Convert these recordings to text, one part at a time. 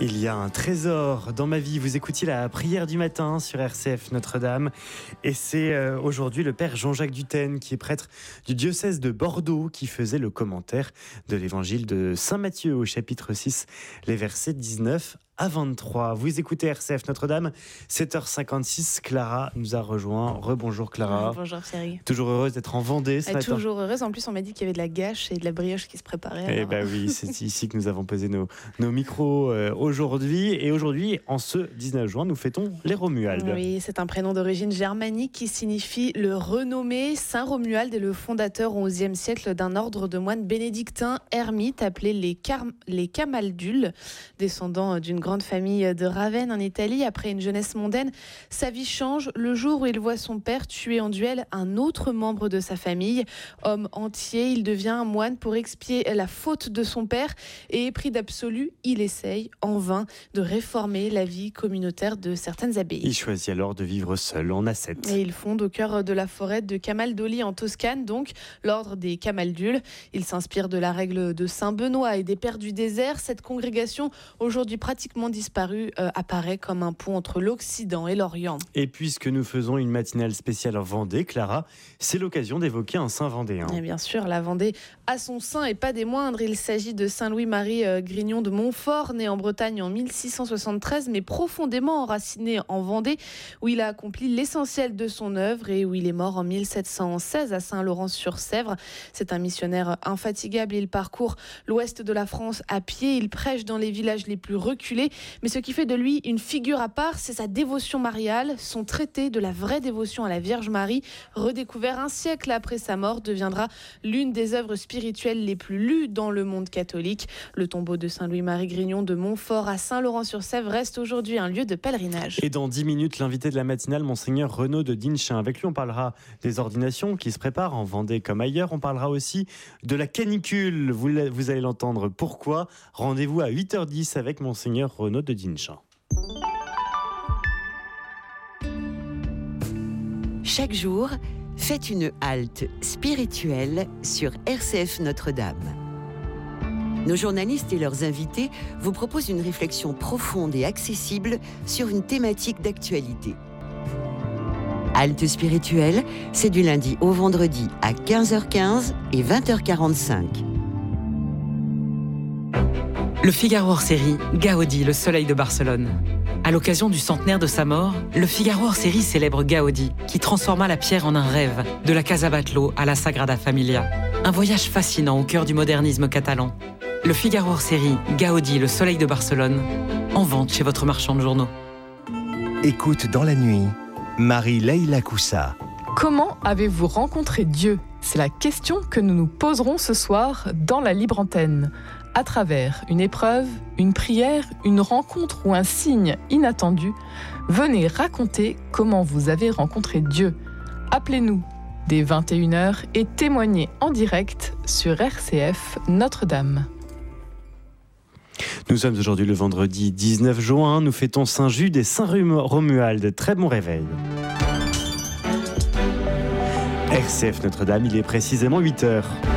Il y a un trésor dans ma vie. Vous écoutiez la prière du matin sur RCF Notre-Dame. Et c'est aujourd'hui le père Jean-Jacques Dutène, qui est prêtre du diocèse de Bordeaux, qui faisait le commentaire de l'évangile de Saint Matthieu au chapitre 6, les versets 19 à 23. Vous écoutez RCF Notre-Dame, 7h56. Clara nous a rejoint. Rebonjour Clara. Bonjour Thierry. Toujours heureuse d'être en Vendée ce matin. Toujours heureuse. En plus, on m'a dit qu'il y avait de la gâche et de la brioche qui se préparaient. Eh bien oui, c'est ici que nous avons posé nos micros aujourd'hui. Et aujourd'hui, en ce 19 juin, nous fêtons les Romualdes. Oui, c'est un prénom d'origine germanique qui signifie le renommé. Saint Romuald est le fondateur au XIe siècle d'un ordre de moines bénédictins ermites appelés les Camaldules, descendants d'une grande famille de Ravenne en Italie. Après une jeunesse mondaine, sa vie change le jour où il voit son père tuer en duel un autre membre de sa famille. Homme entier, il devient un moine pour expier la faute de son père et épris d'absolu, il essaye en vain de réformer la vie communautaire de certaines abbayes. Il choisit alors de vivre seul en ascète. Et il fonde au cœur de la forêt de Camaldoli en Toscane, donc l'ordre des Camaldules. Il s'inspire de la règle de Saint Benoît et des Pères du désert. Cette congrégation, aujourd'hui pratiquement disparue, apparaît comme un pont entre l'Occident et l'Orient. Et puisque nous faisons une matinale spéciale en Vendée, Clara, c'est l'occasion d'évoquer un saint vendéen. Et bien sûr, la Vendée a son saint et pas des moindres. Il s'agit de Saint Louis-Marie Grignon de Montfort, né en Bretagne en 1673, mais profondément enraciné en Vendée, où il a accompli l'essentiel de son œuvre et où il est mort en 1716 à Saint-Laurent-sur-Sèvre. C'est un missionnaire infatigable. Il parcourt l'ouest de la France à pied. Il prêche dans les villages les plus reculés. Mais ce qui fait de lui une figure à part, c'est sa dévotion mariale. Son traité de la vraie dévotion à la Vierge Marie, redécouvert un siècle après sa mort, deviendra l'une des œuvres spirituelles les plus lues dans le monde catholique. Le tombeau de Saint Louis-Marie Grignon de Montfort à Saint-Laurent-sur-Sèvre reste aujourd'hui un lieu de pèlerinage. Et dans 10 minutes, l'invité de la matinale, Monseigneur Renaud de Dinchin. Avec lui, on parlera des ordinations qui se préparent en Vendée comme ailleurs. On parlera aussi de la canicule. Vous allez l'entendre. Pourquoi ? Rendez-vous à 8h10 avec Monseigneur Renaud de Dinchin. Chaque jour, faites une halte spirituelle sur RCF Notre-Dame. Nos journalistes et leurs invités vous proposent une réflexion profonde et accessible sur une thématique d'actualité. Halte spirituelle, c'est du lundi au vendredi à 15h15 et 20h45. Le Figaro hors-série, Gaudi, le soleil de Barcelone. À l'occasion du centenaire de sa mort, le Figaro hors-série célèbre Gaudi, qui transforma la pierre en un rêve, de la Casa Batlló à la Sagrada Familia. Un voyage fascinant au cœur du modernisme catalan. Le Figaro hors-série, Gaudi, le soleil de Barcelone, en vente chez votre marchand de journaux. Écoute dans la nuit, Marie-Leila Coussa. Comment avez-vous rencontré Dieu ? C'est la question que nous nous poserons ce soir dans la libre antenne. À travers une épreuve, une prière, une rencontre ou un signe inattendu, venez raconter comment vous avez rencontré Dieu. Appelez-nous dès 21h et témoignez en direct sur RCF Notre-Dame. Nous sommes aujourd'hui le vendredi 19 juin. Nous fêtons Saint-Jude et Saint-Romuald. Très bon réveil. RCF Notre-Dame, il est précisément 8h.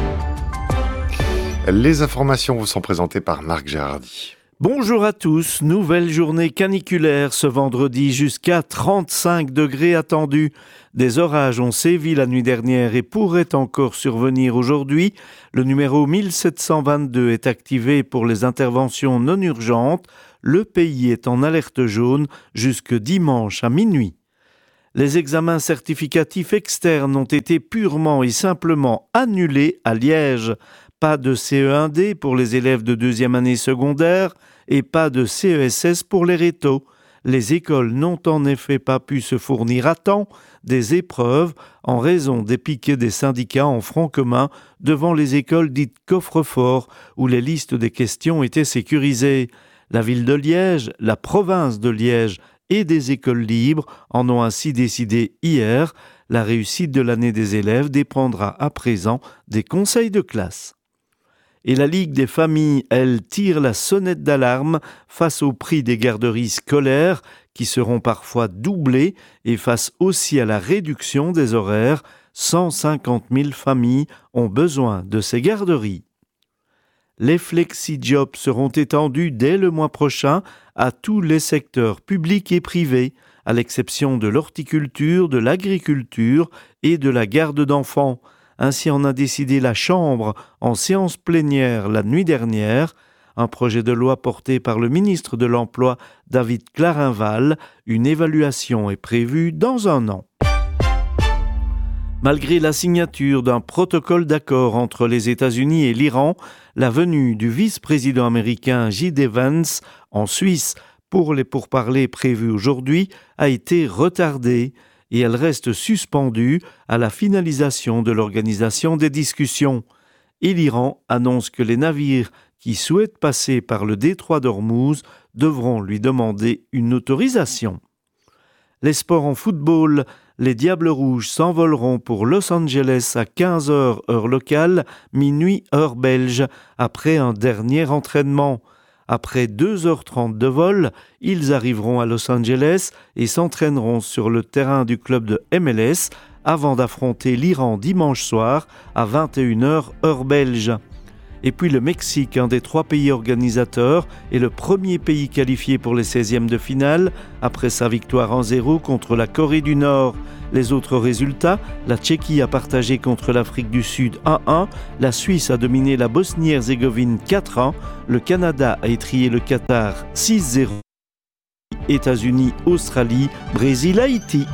Les informations vous sont présentées par Marc Gérardi. Bonjour à tous, nouvelle journée caniculaire ce vendredi, jusqu'à 35 degrés attendus. Des orages ont sévi la nuit dernière et pourraient encore survenir aujourd'hui. Le numéro 1722 est activé pour les interventions non urgentes. Le pays est en alerte jaune jusque dimanche à minuit. Les examens certificatifs externes ont été purement et simplement annulés à Liège. Pas de CE1D pour les élèves de deuxième année secondaire et pas de CESS pour les rétos. Les écoles n'ont en effet pas pu se fournir à temps des épreuves en raison des piquets des syndicats en front commun devant les écoles dites coffre-fort où les listes des questions étaient sécurisées. La ville de Liège, la province de Liège et des écoles libres en ont ainsi décidé hier. La réussite de l'année des élèves dépendra à présent des conseils de classe. Et la Ligue des familles, elle, tire la sonnette d'alarme face au prix des garderies scolaires qui seront parfois doublés et face aussi à la réduction des horaires. 150 000 familles ont besoin de ces garderies. Les flexi-jobs seront étendus dès le mois prochain à tous les secteurs publics et privés, à l'exception de l'horticulture, de l'agriculture et de la garde d'enfants. Ainsi en a décidé la Chambre en séance plénière la nuit dernière. Un projet de loi porté par le ministre de l'Emploi, David Clarinval. Une évaluation est prévue dans un an. Malgré la signature d'un protocole d'accord entre les États-Unis et l'Iran, la venue du vice-président américain J.D. Vance en Suisse pour les pourparlers prévus aujourd'hui a été retardée et elle reste suspendue à la finalisation de l'organisation des discussions. Et l'Iran annonce que les navires qui souhaitent passer par le détroit d'Ormuz devront lui demander une autorisation. Les sports en football, les Diables Rouges s'envoleront pour Los Angeles à 15h heure locale, minuit heure belge, après un dernier entraînement. Après 2h30 de vol, ils arriveront à Los Angeles et s'entraîneront sur le terrain du club de MLS avant d'affronter l'Iran dimanche soir à 21h heure belge. Et puis le Mexique, un des 3 pays organisateurs, est le premier pays qualifié pour les 16e de finale après sa victoire 1-0 contre la Corée du Nord. Les autres résultats, la Tchéquie a partagé contre l'Afrique du Sud 1-1, la Suisse a dominé la Bosnie-Herzégovine 4-1, le Canada a étrillé le Qatar 6-0, États-Unis, Australie, Brésil, Haïti.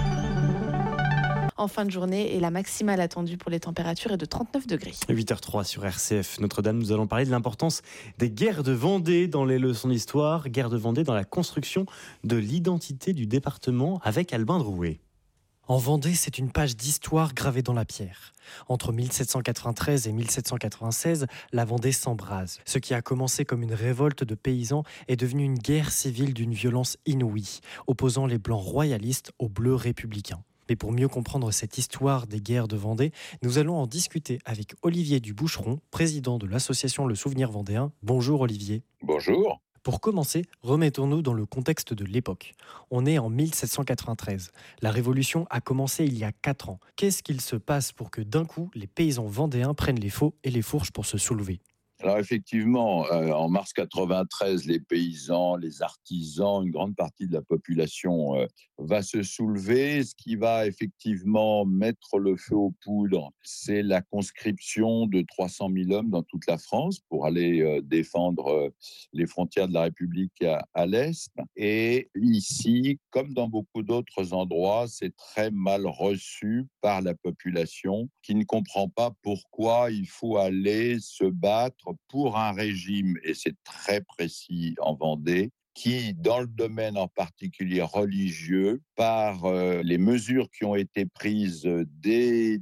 En fin de journée, et la maximale attendue pour les températures est de 39 degrés. 8h03 sur RCF Notre-Dame, nous allons parler de l'importance des guerres de Vendée dans les leçons d'histoire, guerres de Vendée dans la construction de l'identité du département avec Albin Drouet. En Vendée, c'est une page d'histoire gravée dans la pierre. Entre 1793 et 1796, la Vendée s'embrase. Ce qui a commencé comme une révolte de paysans est devenu une guerre civile d'une violence inouïe, opposant les blancs royalistes aux bleus républicains. Mais pour mieux comprendre cette histoire des guerres de Vendée, nous allons en discuter avec Olivier Duboucheron, président de l'association Le Souvenir Vendéen. Bonjour Olivier. Bonjour. Pour commencer, remettons-nous dans le contexte de l'époque. On est en 1793. La Révolution a commencé il y a 4 ans. Qu'est-ce qu'il se passe pour que d'un coup, les paysans vendéens prennent les faux et les fourches pour se soulever ? Alors effectivement, en mars 93, les paysans, les artisans, une grande partie de la population va se soulever. Ce qui va effectivement mettre le feu aux poudres, c'est la conscription de 300 000 hommes dans toute la France pour aller défendre les frontières de la République à l'Est. Et ici, comme dans beaucoup d'autres endroits, c'est très mal reçu par la population qui ne comprend pas pourquoi il faut aller se battre pour un régime, et c'est très précis en Vendée, qui, dans le domaine en particulier religieux, par les mesures qui ont été prises dès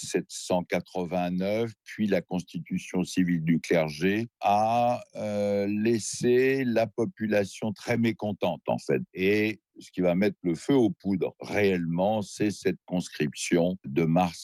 1789, puis la constitution civile du clergé, a laissé la population très mécontente, en fait. Et ce qui va mettre le feu aux poudres, réellement, c'est cette conscription de mars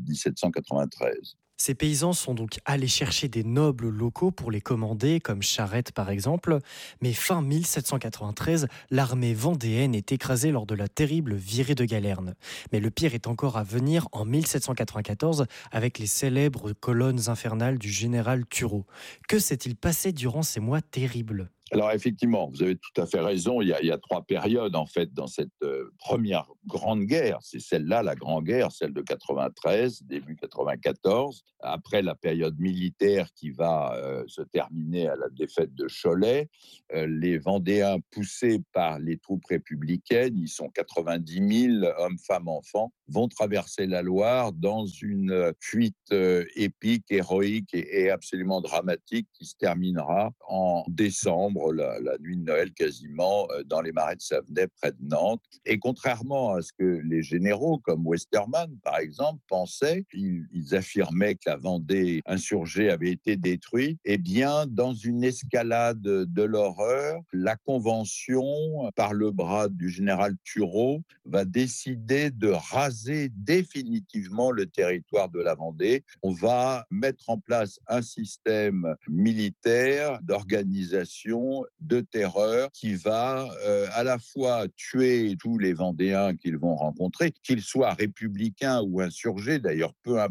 1793. Ces paysans sont donc allés chercher des nobles locaux pour les commander, comme Charette par exemple. Mais fin 1793, l'armée vendéenne est écrasée lors de la terrible virée de Galerne. Mais le pire est encore à venir en 1794 avec les célèbres colonnes infernales du général Turreau. Que s'est-il passé durant ces mois terribles ? Alors effectivement, vous avez tout à fait raison, il y a 3 périodes en fait dans cette première grande guerre. C'est celle-là, la grande guerre, celle de 93, début 94. Après la période militaire qui va se terminer à la défaite de Cholet, les Vendéens poussés par les troupes républicaines, ils sont 90 000 hommes, femmes, enfants, vont traverser la Loire dans une fuite épique, héroïque et absolument dramatique qui se terminera en décembre, la nuit de Noël quasiment, dans les marais de Savenay près de Nantes. Et contrairement à ce que les généraux comme Westermann, par exemple, pensaient, ils affirmaient que la Vendée insurgée avait été détruite. Eh bien, dans une escalade de l'horreur, la Convention, par le bras du général Turreau, va décider de raser définitivement le territoire de la Vendée. On va mettre en place un système militaire d'organisation, de terreur qui va à la fois tuer tous les Vendéens qu'ils vont rencontrer, qu'ils soient républicains ou insurgés, d'ailleurs peu importe,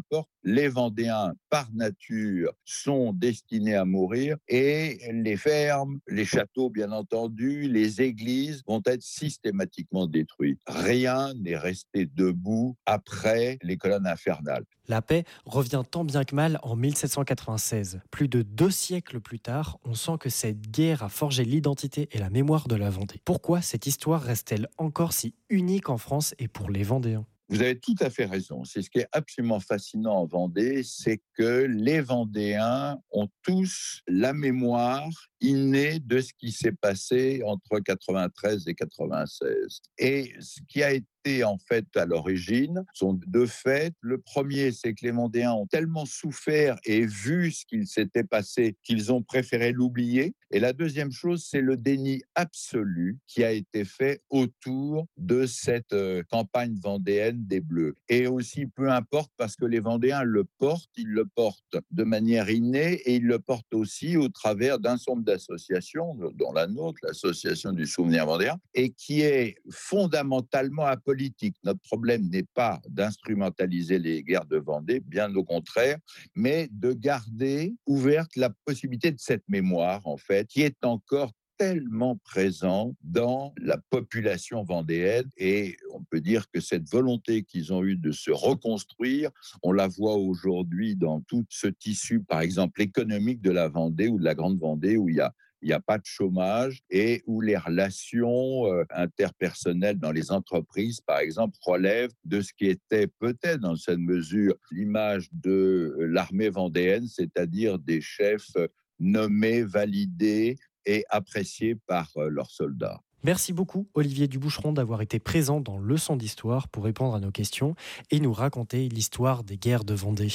les Vendéens, par nature, sont destinés à mourir et les fermes, les châteaux, bien entendu, les églises vont être systématiquement détruits. Rien n'est resté debout après les colonnes infernales. La paix revient tant bien que mal en 1796. Plus de 2 siècles plus tard, on sent que cette guerre a forgé l'identité et la mémoire de la Vendée. Pourquoi cette histoire reste-t-elle encore si unique en France et pour les Vendéens ? Vous avez tout à fait raison. C'est ce qui est absolument fascinant en Vendée, c'est que les Vendéens ont tous la mémoire innée de ce qui s'est passé entre 93 et 96. Et ce qui a été en fait à l'origine sont 2 faits. Le premier, c'est que les Vendéens ont tellement souffert et vu ce qu'il s'était passé qu'ils ont préféré l'oublier. Et la deuxième chose, c'est le déni absolu qui a été fait autour de cette campagne vendéenne des Bleus. Et aussi, peu importe, parce que les Vendéens ils le portent de manière innée et ils le portent aussi au travers d'un certain nombre d'associations, dont la nôtre, l'association du souvenir vendéen, et qui est fondamentalement apolitique. Notre problème n'est pas d'instrumentaliser les guerres de Vendée, bien au contraire, mais de garder ouverte la possibilité de cette mémoire, en fait, qui est encore tellement présent dans la population vendéenne, et on peut dire que cette volonté qu'ils ont eue de se reconstruire, on la voit aujourd'hui dans tout ce tissu, par exemple, économique de la Vendée ou de la Grande Vendée, où il n'y a pas de chômage et où les relations interpersonnelles dans les entreprises, par exemple, relèvent de ce qui était peut-être, dans cette mesure, l'image de l'armée vendéenne, c'est-à-dire des chefs nommés, validés et appréciés par leurs soldats. Merci beaucoup Olivier Duboucheron d'avoir été présent dans Leçon d'Histoire pour répondre à nos questions et nous raconter l'histoire des guerres de Vendée.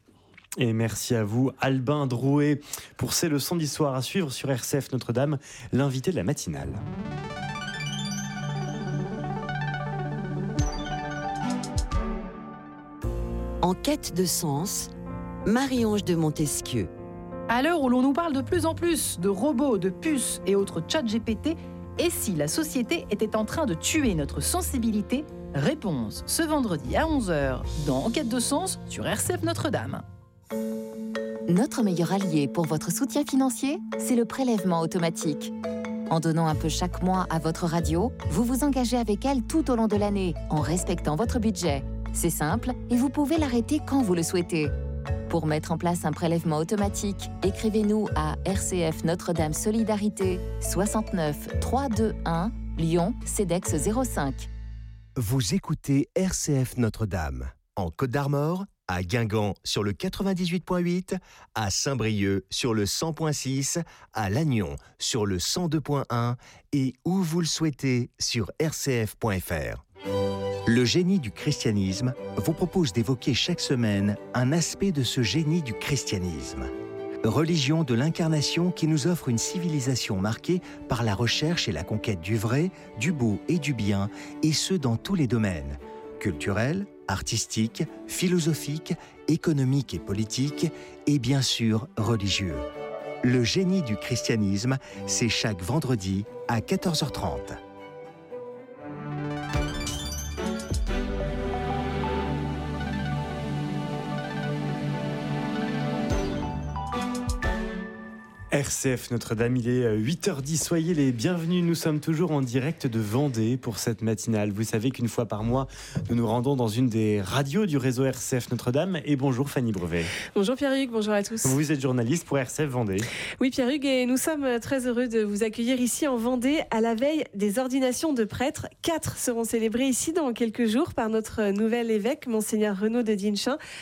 Et merci à vous, Albin Drouet, pour ces leçons d'histoire à suivre sur RCF Notre-Dame, l'invité de la matinale. En quête de sens, Marie-Ange de Montesquieu. À l'heure où l'on nous parle de plus en plus de robots, de puces et autres chats GPT, et si la société était en train de tuer notre sensibilité ? Réponse ce vendredi à 11h dans En quête de sens sur RCF Notre-Dame. Notre meilleur allié pour votre soutien financier, c'est le prélèvement automatique. En donnant un peu chaque mois à votre radio, vous vous engagez avec elle tout au long de l'année, en respectant votre budget. C'est simple et vous pouvez l'arrêter quand vous le souhaitez. Pour mettre en place un prélèvement automatique, écrivez-nous à RCF Notre-Dame Solidarité 69 321 Lyon CEDEX 05. Vous écoutez RCF Notre-Dame en Côte d'Armor, à Guingamp sur le 98.8, à Saint-Brieuc sur le 100.6, à Lannion sur le 102.1 et où vous le souhaitez sur rcf.fr. Le génie du christianisme vous propose d'évoquer chaque semaine un aspect de ce génie du christianisme. Religion de l'incarnation qui nous offre une civilisation marquée par la recherche et la conquête du vrai, du beau et du bien, et ce dans tous les domaines, culturels, artistiques, philosophiques, économiques et politiques, et bien sûr religieux. Le génie du christianisme, c'est chaque vendredi à 14h30. RCF Notre-Dame, il est 8h10, soyez les bienvenus, nous sommes toujours en direct de Vendée pour cette matinale. Vous savez qu'une fois par mois, nous nous rendons dans une des radios du réseau RCF Notre-Dame. Et bonjour Fanny Brevet. Bonjour Pierre-Hugues, bonjour à tous. Vous êtes journaliste pour RCF Vendée. Oui Pierre-Hugues, et nous sommes très heureux de vous accueillir ici en Vendée à la veille des ordinations de prêtres. 4 seront célébrées ici dans quelques jours par notre nouvel évêque, Monseigneur Renaud de Dinchin.